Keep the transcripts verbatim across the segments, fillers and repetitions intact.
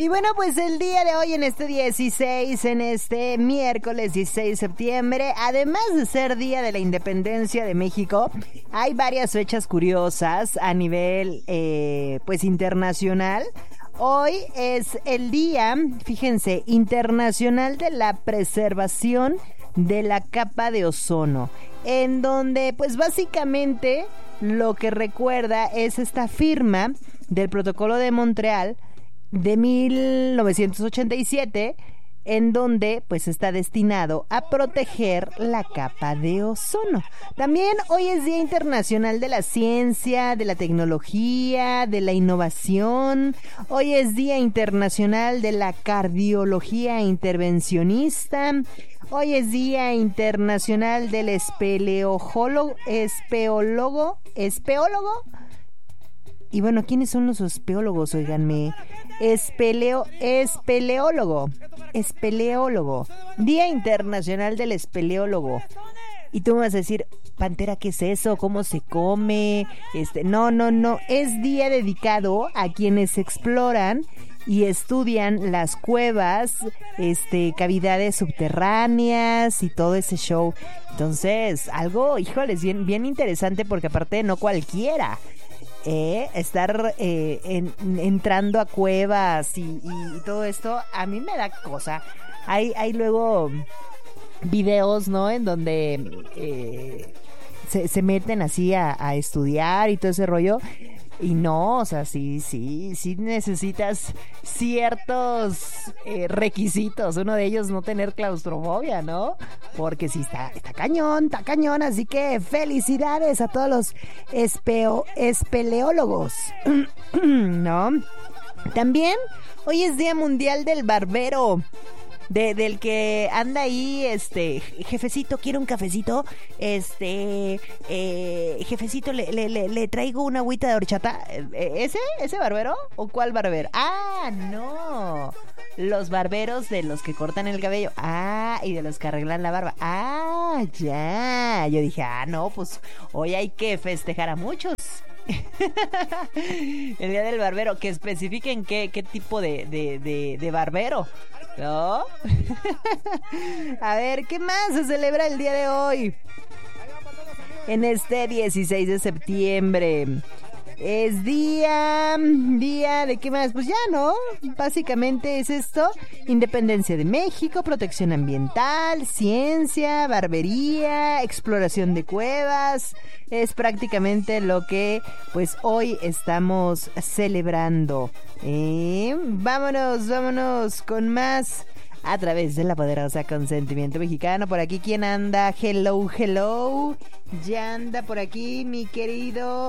Y bueno, pues el día de hoy, en este dieciséis, en este miércoles dieciséis de septiembre, además de ser Día de la Independencia de México, hay varias fechas curiosas a nivel, eh, pues, internacional. Hoy es el día, fíjense, internacional de la preservación de la capa de ozono, en donde, pues, básicamente lo que recuerda es esta firma del Protocolo de Montreal de mil novecientos ochenta y siete, en donde pues está destinado a proteger la capa de ozono. También hoy es Día Internacional de la Ciencia, de la Tecnología, de la Innovación. Hoy es Día Internacional de la Cardiología Intervencionista. Hoy es Día Internacional del Espeleólogo, Espeólogo, Espeólogo. Y bueno, ¿quiénes son los espeólogos? Óiganme. Espeleo, espeleólogo. Espeleólogo. Día Internacional del Espeleólogo. Y tú me vas a decir, Pantera, ¿qué es eso? ¿Cómo se come? Este, no, no, no. Es día dedicado a quienes exploran y estudian las cuevas, este, cavidades subterráneas y todo ese show. Entonces, algo, híjoles, bien, bien interesante, porque aparte no cualquiera. Eh, estar eh, en, entrando a cuevas y, y, y todo esto, a mí me da cosa. Hay, hay luego videos, ¿no? En donde eh, se, se meten así a, a estudiar y todo ese rollo. Y no, o sea, sí, sí, sí necesitas ciertos eh, requisitos. Uno de ellos, no tener claustrofobia, ¿no? Porque sí, está, está cañón, está cañón. Así que felicidades a todos los espeo, espeleólogos, ¿no? También hoy es Día Mundial del Barbero. De, del que anda ahí, este, jefecito, ¿quiere un cafecito? Este, eh, jefecito, le, le, le, le traigo una agüita de horchata. ¿Ese? ¿Ese barbero? ¿O cuál barbero? Ah, no. Los barberos de los que cortan el cabello. Ah, y de los que arreglan la barba. Ah, ya. Yo dije, ah, no, pues hoy hay que festejar a muchos. El día del barbero, que especifiquen qué, qué tipo de, de, de, de barbero, ¿no? A ver, ¿qué más se celebra el día de hoy? En este dieciséis de septiembre es día, día de qué más, pues ya, ¿no? Básicamente es esto: Independencia de México, protección ambiental, ciencia, barbería, exploración de cuevas. Es prácticamente lo que pues hoy estamos celebrando. ¿Eh? Vámonos, vámonos con más a través de la poderosa Consentimiento Mexicano. Por aquí, ¿quién anda? Hello, hello. Ya anda por aquí mi querido...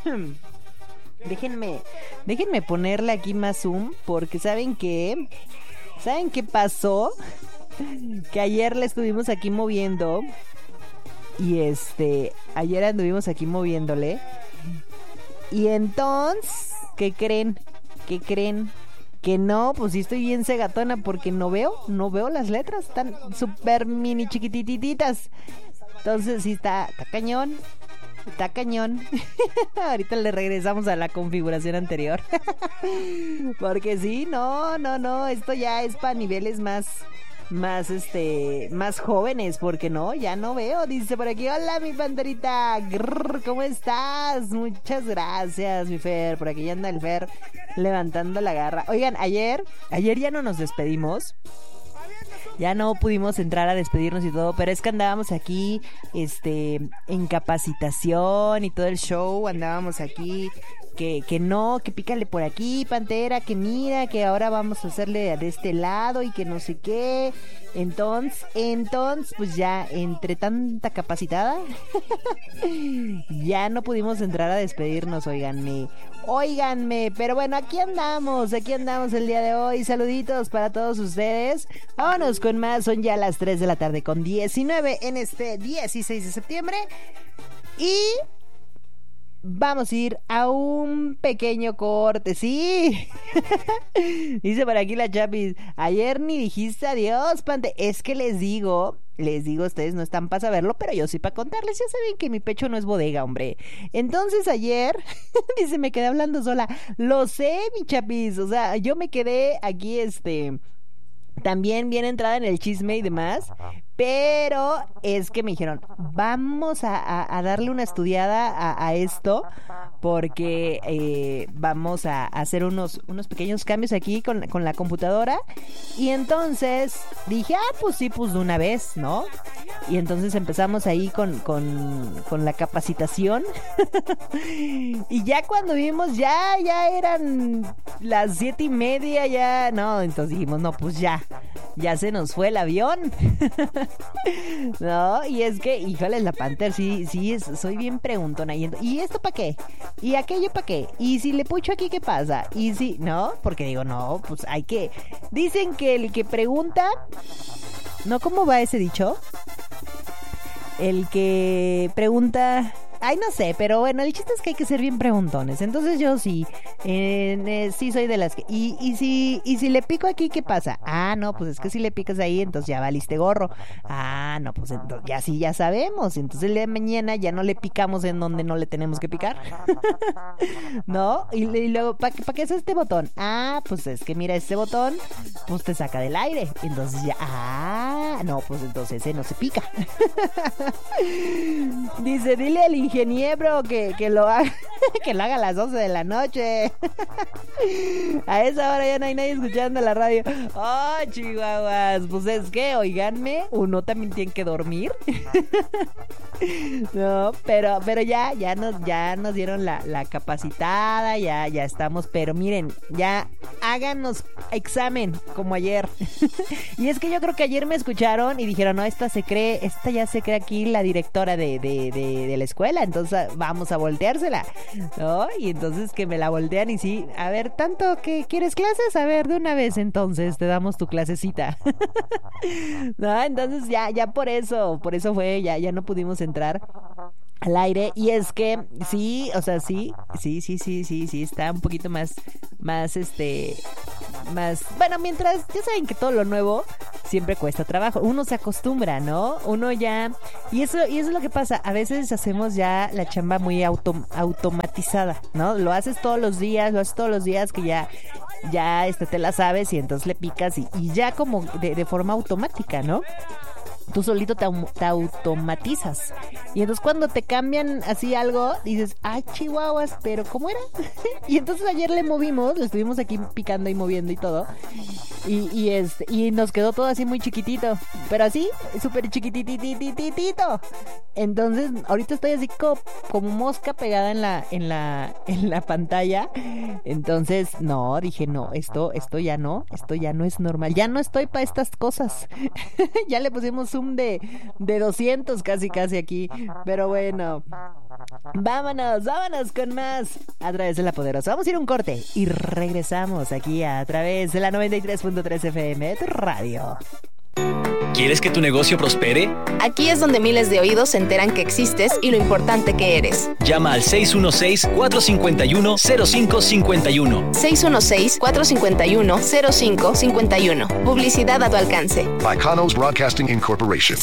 Déjenme, déjenme ponerle aquí más zoom, porque ¿saben qué? ¿Saben qué pasó? Que ayer le estuvimos aquí moviendo. Y este, ayer anduvimos aquí moviéndole. Y entonces, ¿qué creen? ¿Qué creen? Que no, pues sí estoy bien cegatona, porque no veo, no veo las letras, están súper mini chiquitititas. Entonces sí está, está cañón. Está cañón. Ahorita le regresamos a la configuración anterior. Porque sí, no, no, no. Esto ya es para niveles más, más, este, más jóvenes. Porque no, ya no veo. Dice por aquí, hola mi panterita. Grrr, ¿cómo estás? Muchas gracias, mi Fer. Por aquí ya anda el Fer levantando la garra. Oigan, ayer, ayer ya no nos despedimos. Ya no pudimos entrar a despedirnos y todo, pero es que andábamos aquí, este, en capacitación y todo el show. Andábamos aquí, que, que no, que pícale por aquí, Pantera, que mira, que ahora vamos a hacerle de este lado y que no sé qué. Entonces, entonces, pues ya, entre tanta capacitada, ya no pudimos entrar a despedirnos, óiganme. Óiganme, pero bueno, aquí andamos, aquí andamos el día de hoy. Saluditos para todos ustedes. Vámonos con más, son ya las tres de la tarde con diecinueve en este dieciséis de septiembre. Y vamos a ir a un pequeño corte, sí. Dice por aquí la Chapis, ayer ni dijiste adiós, Pante. Es que les digo, Les digo, ustedes no están para saberlo, pero yo sí para contarles. Ya saben que mi pecho no es bodega, hombre. Entonces ayer, dice, me quedé hablando sola. Lo sé, mi chapis. O sea, yo me quedé aquí, este... también bien entrada en el chisme y demás, pero es que me dijeron, vamos a, a, a darle una estudiada a, a esto, porque eh, vamos a hacer unos, unos pequeños cambios aquí con, con la computadora, y entonces dije, ah, pues sí, pues de una vez, ¿no? Y entonces empezamos ahí con, con, con la capacitación, y ya cuando vimos, ya, ya eran las siete y media, ya, no, entonces dijimos, no, pues ya, ya se nos fue el avión. No, y es que, híjole, la Panther, sí, sí, es, soy bien preguntona. ¿Y, ¿y esto para qué? ¿Y aquello para qué? ¿Y si le pucho aquí qué pasa? ¿Y si, no? Porque digo, no, pues hay que... Dicen que el que pregunta... ¿No? ¿Cómo va ese dicho? El que pregunta... Ay, no sé, pero bueno, el chiste es que hay que ser bien preguntones. Entonces yo sí, eh, eh, sí soy de las que... Y, y, si, y si le pico aquí, ¿qué pasa? Ah, no, pues es que si le picas ahí, entonces ya valiste gorro. Ah, no, pues entonces ya sí, ya sabemos. Entonces el día de mañana ya no le picamos en donde no le tenemos que picar. ¿No? Y, y luego, ¿para pa qué es este botón? Ah, pues es que mira, este botón, pues te saca del aire. Entonces ya... Ah, no, pues entonces ese no se pica. Dice, dile al ingeniero ingeniero que, que lo haga que lo haga a las doce de la noche. A esa hora ya no hay nadie escuchando la radio. Oh, chihuahuas, pues es que, oiganme, uno también tiene que dormir. No, pero pero ya ya nos ya nos dieron la, la capacitada, ya ya estamos, pero miren, ya háganos examen como ayer. Y es que yo creo que ayer me escucharon y dijeron, no, esta se cree, esta ya se cree aquí la directora de, de, de, de la escuela, entonces vamos a volteársela, ¿no? Y entonces que me la voltean y sí, a ver, tanto que quieres clases, a ver, de una vez entonces te damos tu clasecita. No, entonces ya, ya por eso, por eso fue, ya, ya no pudimos entrar al aire. Y es que sí, o sea, sí, sí, sí, sí, sí, sí, está un poquito más, más, este, más, bueno, mientras, ya saben que todo lo nuevo siempre cuesta trabajo, uno se acostumbra, ¿no? Uno ya, y eso, y eso es lo que pasa, a veces hacemos ya la chamba muy auto, automatizada, ¿no? Lo haces todos los días, lo haces todos los días que ya, ya, este, te la sabes y entonces le picas y, y ya como de, de forma automática, ¿no? Tú solito te, te automatizas. Y entonces cuando te cambian así algo, dices, ay, chihuahuas, pero ¿cómo era? Y entonces ayer le movimos, le estuvimos aquí picando y moviendo y todo. Y, y, este, y nos quedó todo así muy chiquitito. Pero así, súper chiquitititititito. Entonces, ahorita estoy así como, como mosca pegada en la, en la, en la pantalla. Entonces, no, dije, no, esto, esto ya no, esto ya no es normal. Ya no estoy para estas cosas. Ya le pusimos zoom de, de doscientos casi casi aquí. Pero bueno, vámonos, vámonos con más a través de La Poderosa. Vamos a ir a un corte y regresamos aquí a través de la noventa y tres punto tres F M, tu radio. ¿Quieres que tu negocio prospere? Aquí es donde miles de oídos se enteran que existes y lo importante que eres. Llama al seis uno seis, cuatro cinco uno, cero cinco cinco uno. seis uno seis, cuatro cinco uno, cero cinco cinco uno. Publicidad a tu alcance. By Conos Broadcasting Incorporation.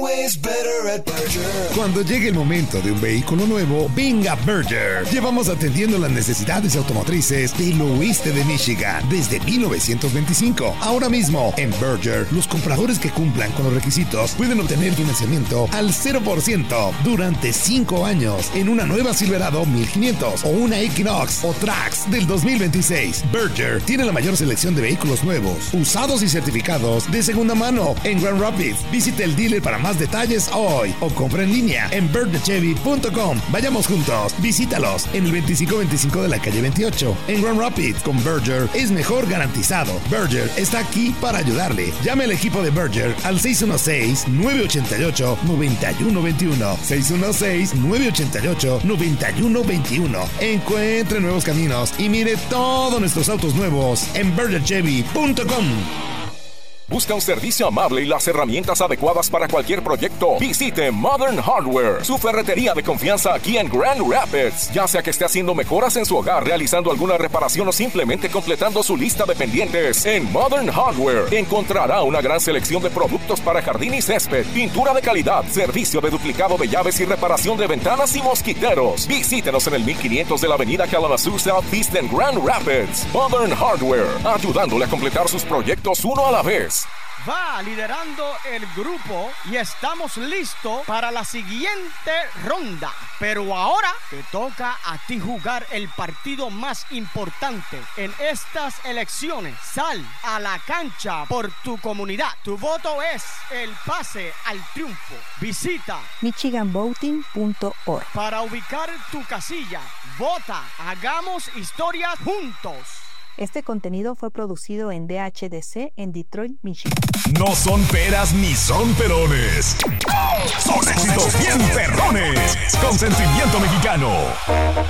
Cuando llegue el momento de un vehículo nuevo, venga Berger. Llevamos atendiendo las necesidades automotrices del oeste de Michigan desde mil novecientos veinticinco. Ahora mismo, en Berger, los compradores que cumplan con los requisitos pueden obtener financiamiento al cero por ciento durante cinco años en una nueva Silverado mil quinientos o una Equinox o Trax del dos mil veintiséis. Berger tiene la mayor selección de vehículos nuevos, usados y certificados de segunda mano en Grand Rapids. Visite el dealer para más detalles hoy o compra en línea en berger chevy punto com. Vayamos juntos, visítalos en el veinticinco veinticinco de la calle veintiocho en Grand Rapids. Con Berger es mejor garantizado. Berger está aquí para ayudarle. Llame al equipo de Berger al seis uno seis, nueve ocho ocho, nueve uno dos uno. seis uno seis, nueve ocho ocho, nueve uno dos uno. Encuentre nuevos caminos y mire todos nuestros autos nuevos en berger chevy punto com. Busca un servicio amable y las herramientas adecuadas para cualquier proyecto. Visite Modern Hardware, su ferretería de confianza aquí en Grand Rapids. Ya sea que esté haciendo mejoras en su hogar, realizando alguna reparación o simplemente completando su lista de pendientes, en Modern Hardware encontrará una gran selección de productos para jardín y césped, pintura de calidad, servicio de duplicado de llaves y reparación de ventanas y mosquiteros. Visítenos en el mil quinientos de la avenida Kalamazoo Southeast en Grand Rapids. Modern Hardware, ayudándole a completar sus proyectos uno a la vez. Va liderando el grupo y estamos listos para la siguiente ronda. Pero ahora te toca a ti jugar el partido más importante en estas elecciones. Sal a la cancha por tu comunidad. Tu voto es el pase al triunfo. Visita michigan voting punto org para ubicar tu casilla. Vota. Hagamos historias juntos. Este contenido fue producido en D H D C en Detroit, Michigan. No son peras ni son perones. Son éxitos bien perrones. Con sentimiento mexicano.